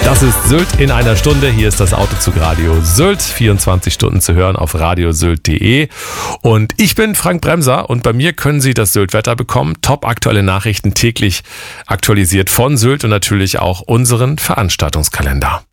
Das ist Sylt in einer Stunde. Hier ist das Autozug Radio Sylt. 24 Stunden zu hören auf radiosylt.de. Und ich bin Frank Bremser und bei mir können Sie das Sylt-Wetter bekommen. Top aktuelle Nachrichten täglich aktualisiert von Sylt und natürlich auch unseren Veranstaltungskalender.